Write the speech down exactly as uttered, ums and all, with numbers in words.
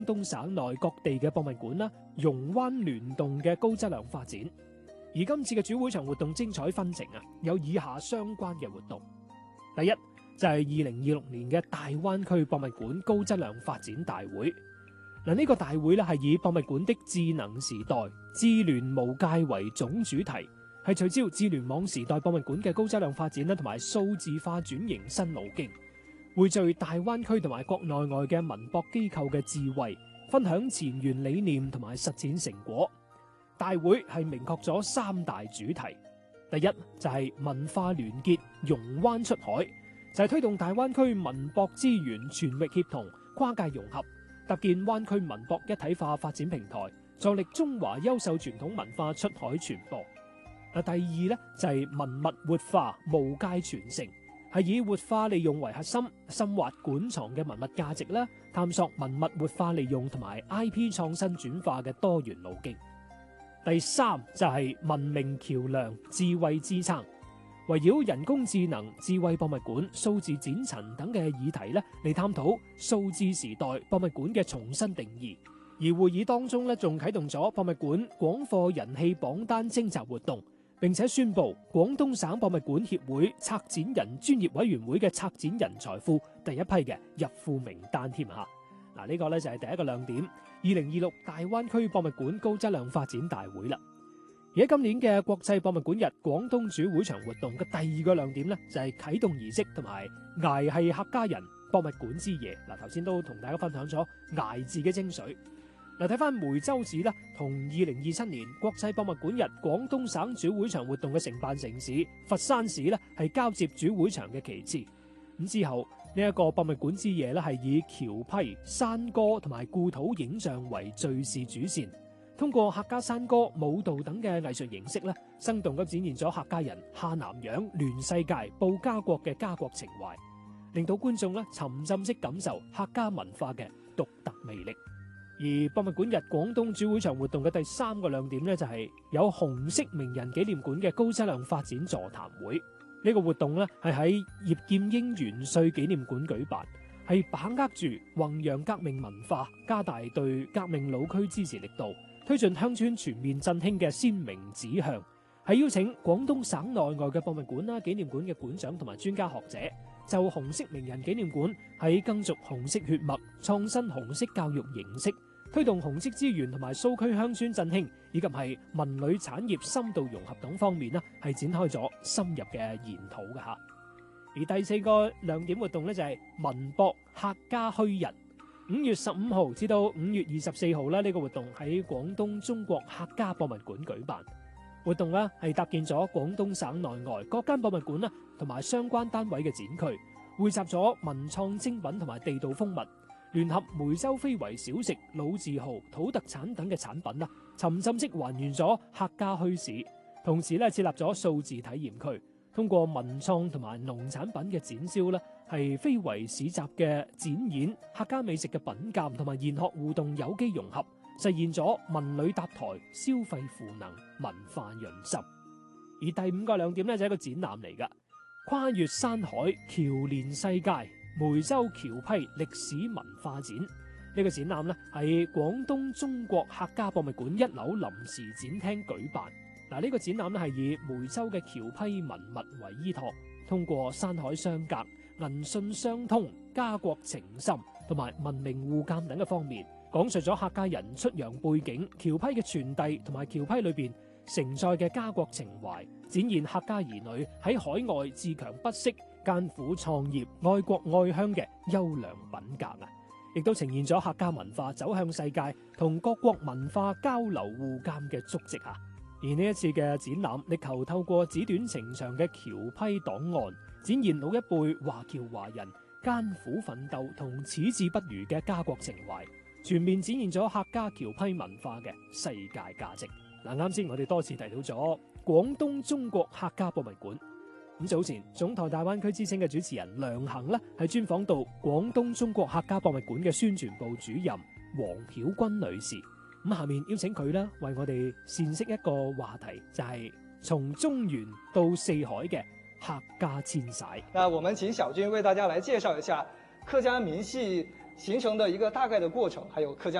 東省內各地嘅博物館啦，融灣聯動嘅高質量發展。而今次嘅主會場活動精彩紛呈啊，有以下相關嘅活動。第一就係二零二六年嘅大灣區博物館高質量發展大會。嗱，呢個大會咧係以博物館的智能時代、智聯無界為總主題，係聚焦智聯網時代博物館嘅高質量發展啦，同埋數字化轉型新路徑，匯聚大灣區同埋國內外嘅文博機構嘅智慧，分享前沿理念同埋實踐成果。大會係明確咗三大主題，第一就係文化聯結，融灣出海，就係推動大灣區文博資源全域協同、跨界融合，搭建灣區文博一體化發展平台，助力中華優秀傳統文化出海傳播。嗱，第二咧就係文物活化、無界傳承，係以活化利用為核心，深挖館藏嘅文物價值啦，探索文物活化利用同埋 I P 創新轉化嘅多元路徑。第三就係文明橋樑、智慧支撐，圍繞人工智能、智慧博物館、數字展陳等嘅議題咧嚟探討數字時代博物館嘅重新定義。而會議當中咧仲啟動咗博物館廣貨人氣榜單徵集活動，並且宣布廣東省博物館協會策展人專業委員會嘅策展人才庫第一批嘅入庫名單添吓。嗱，呢個咧就係第一個亮點，二零二六大灣區博物館高質量發展大會啦。而喺今年嘅國際博物館日廣東主會場活動嘅第二個亮點咧，就係啟動儀式同埋崖係客家人博物館之夜。嗱，頭先都同大家分享咗崖字嘅精髓。嗱，睇翻梅州市啦，同二零二七年國際博物館日廣東省主會場活動嘅承辦城市佛山市咧，係交接主會場嘅旗幟。咁之後呢一個博物館之夜咧，係以橋批、山歌同埋故土影像為敘事主線，通過客家山歌、舞蹈等嘅藝術形式咧，生動咁展現咗客家人下南洋聯世界報家國嘅家國情懷，令到觀眾咧沉浸式感受客家文化嘅獨特魅力。而博物館日廣東主會場活動嘅第三個亮點咧，就係有紅色名人紀念館嘅高質量發展座談會。呢個活動咧係喺葉劍英元帥紀念館舉辦，係把握住弘揚革命文化、加大對革命老區支持力度、推進鄉村全面振興嘅鮮明指向，係邀請廣東省內外嘅博物館啦、紀念館嘅館長同埋專家學者，就紅色名人紀念館喺耕續紅色血脈、創新紅色教育形式，推動紅色資源同埋蘇區鄉村振興，以及係文旅產業深度融合等方面呢，係展開咗深入嘅研討嘅吓。而第四個亮點活動呢，就係文博客家墟日，五月十五號至到五月二十四號咧，呢個活動喺廣東中國客家博物館舉辦。活動呢係搭建咗廣東省內外各間博物館啦同埋相關單位嘅展區，匯集咗文創精品同埋地道風物。聯合梅州非遺小食、老字號、土特產等嘅產品啦，沉浸式還原咗客家墟市，同時咧設立咗數字體驗區，通過文創同埋農產品嘅展銷咧，係非遺市集嘅展演、客家美食嘅品鑑同埋研學互動有機融合，實現咗文旅搭台、消費賦能、文化潤心。而第五個亮點咧就係一個展覽嚟噶，跨越山海，橋連世界。梅州橋批歷史文化展，呢個展覽咧喺廣東中國客家博物館一樓臨時展廳舉辦。嗱，呢個展覽咧係以梅州嘅橋批文物為依託，通過山海相隔、銀信相通、家國情深同埋文明互鑒等嘅方面，講述咗客家人出洋背景、橋批嘅傳遞同埋橋批裏邊承載嘅家國情懷，展現客家兒女喺海外自強不息、艱苦創業、愛國愛鄉嘅優良品格啊！亦都呈現咗客家文化走向世界同各國文化交流互鑒嘅足跡啊！而呢一次嘅展覽，力求透過紙短情長嘅橋批檔案，展現老一輩華僑華人艱苦奮鬥同矢志不渝嘅家國情懷，全面展現咗客家橋批文化嘅世界價值。嗱，啱先我哋多次提到咗廣東中國客家博物館。咁早前總台大灣區之聲嘅主持人梁恒呢，係專訪到廣東中國客家博物館嘅宣傳部主任黃曉君女士。咁下面邀請佢呢，為我哋闡釋一個話題，就係、是、從中原到四海嘅客家遷徙。 那我們請小軍為大家來介紹一下客家明戲形成的一個大概的過程，還有課